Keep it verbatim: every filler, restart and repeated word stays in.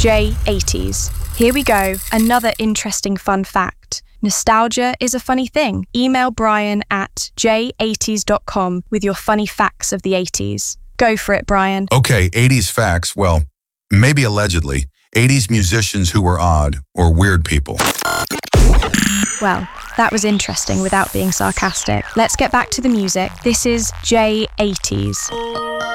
J eighties. Here we go, another interesting fun fact. Nostalgia is a funny thing. Email Brian at j eighties dot com with your funny facts of the eighties. Go for it, Brian. Okay, eighties facts. Well, maybe allegedly. eighties musicians who were odd or weird people. Well, that was interesting without being sarcastic. Let's get back to the music. This is J eighties.